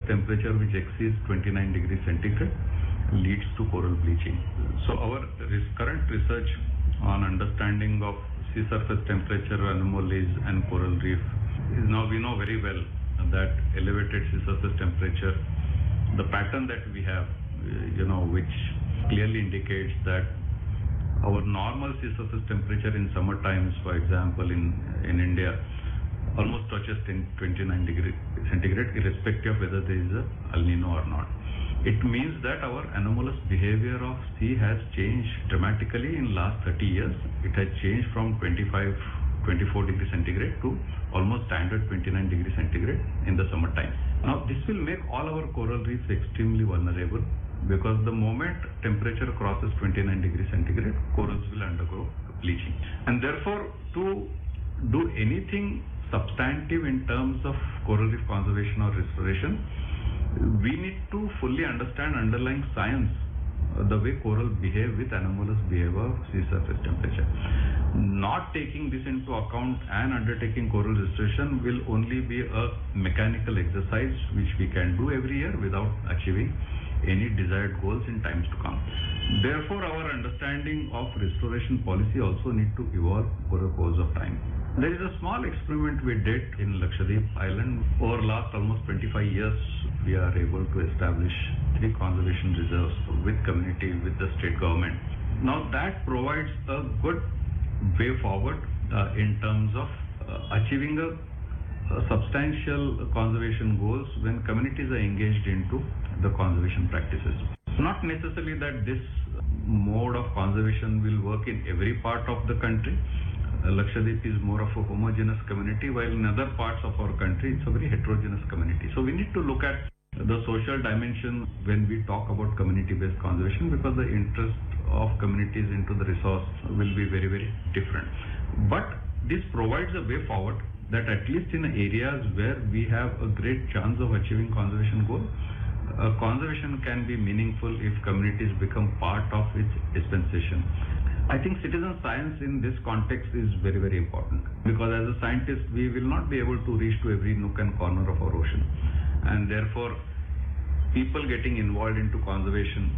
temperature which exceeds 29 degrees centigrade leads to coral bleaching. So our current research on understanding of sea surface temperature anomalies and coral reef is now, we know very well that elevated sea surface temperature, the pattern that we have, which clearly indicates that our normal sea surface temperature in summer times, for example, in India, almost touches 29 degrees centigrade, irrespective of whether there is a El Nino or not. It means that our anomalous behavior of sea has changed dramatically in last 30 years. It has changed from 24 degrees centigrade to almost standard 29 degrees centigrade in the summer time. Now, this will make all our coral reefs extremely vulnerable, because the moment temperature crosses 29 degrees centigrade, corals will undergo bleaching. And therefore, to do anything substantive in terms of coral reef conservation or restoration, we need to fully understand underlying science, the way coral behave with anomalous behavior of sea surface temperature. Not taking this into account and undertaking coral restoration will only be a mechanical exercise which we can do every year without achieving any desired goals in times to come. Therefore, our understanding of restoration policy also need to evolve over the course of time. There is a small experiment we did in Lakshadweep Island. Over last almost 25 years, we are able to establish 3 conservation reserves with community, with the state government. Now that provides a good way forward in terms of achieving a substantial conservation goals when communities are engaged into the conservation practices. Not necessarily that this mode of conservation will work in every part of the country. Lakshadweep is more of a homogeneous community, while in other parts of our country it's a very heterogeneous community. So we need to look at the social dimension when we talk about community-based conservation, because the interest of communities into the resource will be very, very different. But this provides a way forward that at least in areas where we have a great chance of achieving conservation goal, conservation can be meaningful if communities become part of its dispensation. I think citizen science in this context is very, very important, because as a scientist, we will not be able to reach to every nook and corner of our ocean. And therefore, people getting involved into conservation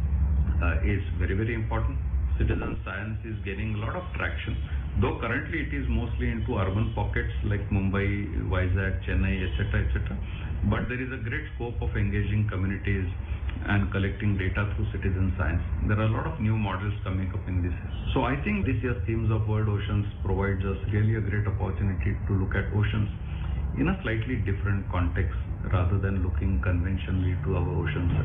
is very, very important. Citizen science is gaining a lot of traction, though currently it is mostly into urban pockets like Mumbai, Vizag, Chennai, etc., etc. But there is a great scope of engaging communities and collecting data through citizen science. There are a lot of new models coming up in this. So I think this year's themes of World Oceans provides us really a great opportunity to look at oceans in a slightly different context rather than looking conventionally to our oceans